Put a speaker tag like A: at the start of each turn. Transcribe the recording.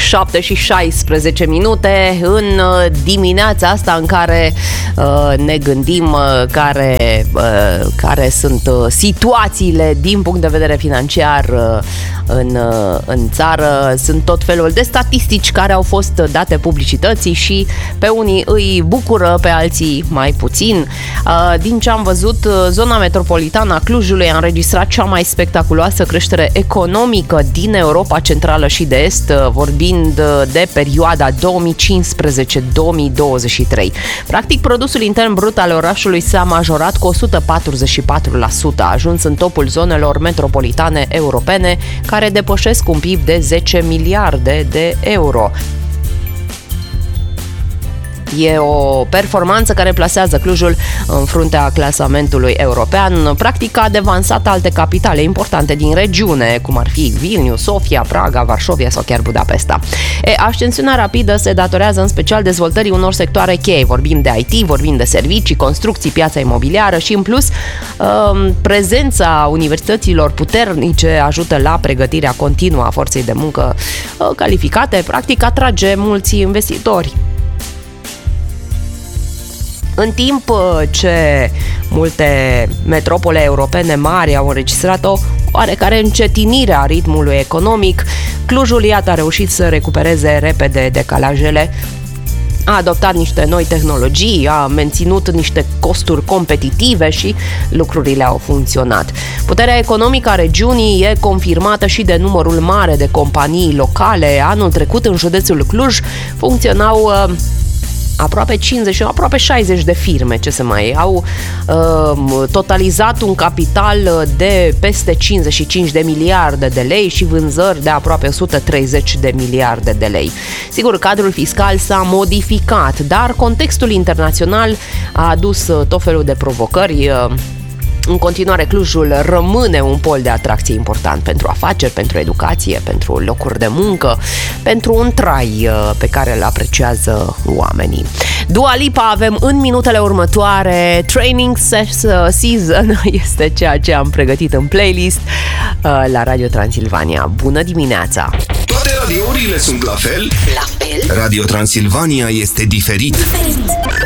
A: 7 și 16 minute în dimineața asta în care ne gândim care sunt situațiile din punct de vedere financiar în țară. Sunt tot felul de statistici care au fost date publicității și pe unii îi bucură, pe alții mai puțin. Din ce am văzut, zona metropolitană a Clujului a înregistrat cea mai spectaculoasă creștere economică din Europa Centrală și de Est, vorbind de perioada 2015-2023. Practic, produsul intern brut al orașului s-a majorat cu 144%, a ajuns în topul zonelor metropolitane europene, care depășesc un PIB de 10 miliarde de euro. E o performanță care plasează Clujul în fruntea clasamentului european. Practic a devansat alte capitale importante din regiune, cum ar fi Vilnius, Sofia, Praga, Varșovia sau chiar Budapesta. Ascensiunea rapidă se datorează în special dezvoltării unor sectoare cheie. Vorbim de IT, vorbim de servicii, construcții, piața imobiliară și, în plus, prezența universităților puternice ajută la pregătirea continuă a forței de muncă calificate. Practic atrage mulți investitori. În timp ce multe metropole europene mari au înregistrat o oarecare încetinire a ritmului economic, Clujul, iată, a reușit să recupereze repede decalajele, a adoptat niște noi tehnologii, a menținut niște costuri competitive și lucrurile au funcționat. Puterea economică a regiunii e confirmată și de numărul mare de companii locale. Anul trecut, în județul Cluj, funcționau aproape 50, aproape 60 de firme, ce să mai au totalizat un capital de peste 55 de miliarde de lei și vânzări de aproape 130 de miliarde de lei. Sigur, cadrul fiscal s-a modificat, dar contextul internațional a adus tot felul de provocări. În continuare, Clujul rămâne un pol de atracție important pentru afaceri, pentru educație, pentru locuri de muncă, pentru un trai pe care îl apreciază oamenii. Dua Lipa avem în minutele următoare. Training Season este ceea ce am pregătit în playlist la Radio Transilvania. Bună dimineața!
B: Toate radiourile sunt la fel?
C: La fel?
B: Radio Transilvania este diferit.